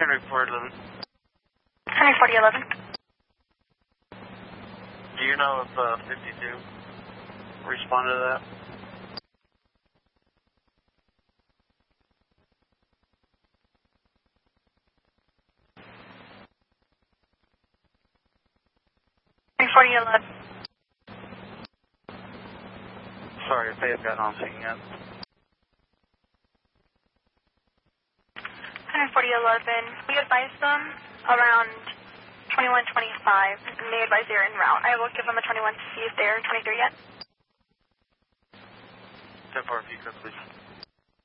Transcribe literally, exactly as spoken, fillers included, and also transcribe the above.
Henry four eleven. Henry forty eleven. Do you know if uh, fifty-two responded to that? Henry forty eleven. Sorry if they have gotten on scene yet. Henry forty eleven. We advised them around twenty-one twenty-five, and they advise they're en route. I will give them a twenty-one to see if they're twenty-three yet. ten four, if you could, please.